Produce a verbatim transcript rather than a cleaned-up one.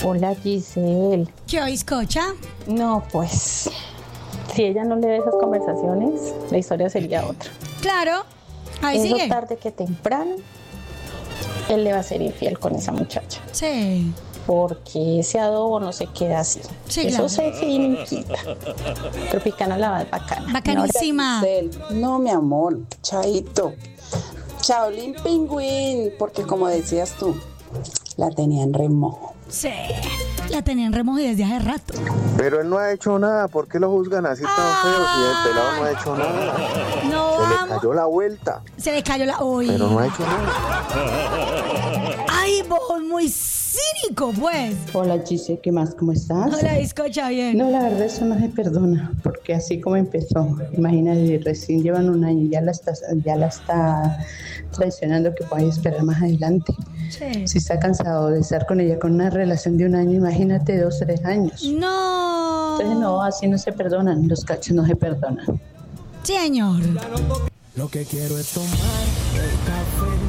Hola Giselle. ¿Qué oís, Cocha? No, pues, si ella no le da esas conversaciones, la historia sería otra. Claro, ahí Eso sigue. tarde que temprano, él le va a ser infiel con esa muchacha. Sí. Porque ese adobo no se queda así. Sí, Eso claro. se finiquita. Tropicana la va bacana. Bacanísima. No, mi amor, chaito. Chaolín Pingüín, porque como decías tú, la tenía en remojo. Sí. La tenían remojo desde hace rato. Pero él no ha hecho nada. ¿Por qué lo juzgan así tan feo si el pelado no ha hecho nada? No Se le vamos. cayó la vuelta, Se le cayó la. Uy. pero no ha hecho nada. Ay, vos, muy cínico, pues. Hola Gise, ¿qué más? ¿Cómo estás? Hola, Cocha, bien. No, la verdad eso no se perdona, porque así como empezó, imagínate, recién llevan un año y ya la está, ya la está traicionando, que puede esperar más adelante. Sí. Si está cansado de estar con ella con una relación de un año, imagínate dos, tres años. No. Entonces no, así no se perdonan, los cachos no se perdonan. Señor. Lo que quiero es tomar el café.